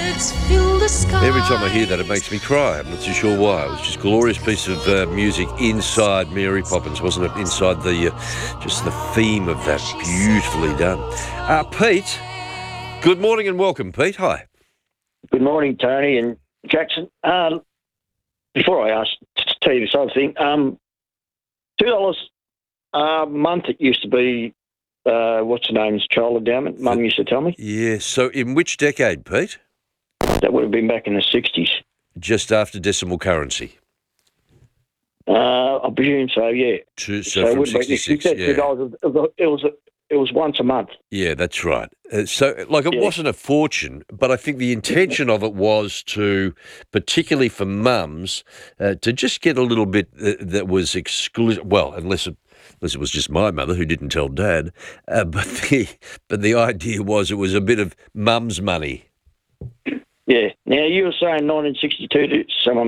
Every time I hear that, it makes me cry. I'm not too sure why. It was just a glorious piece of music inside Mary Poppins, wasn't it? Inside just the theme of that, beautifully done. Pete, good morning and welcome, Pete. Hi. Good morning, Tony and Jackson. Before I tell you this other thing, $2 a month it used to be. What's the name's child endowment? Mum used to tell me. Yeah. So, in which decade, Pete? That would have been back in the 60s. Just after decimal currency. I presume so. Yeah. So from 66. Yeah. It was once a month. Yeah, that's right. It wasn't a fortune, but I think the intention of it was to, particularly for mums, to just get a little bit that was exclusive. Well, unless it was just my mother who didn't tell Dad, but the idea was it was a bit of mum's money. Yeah. Now, you were saying 1962 to someone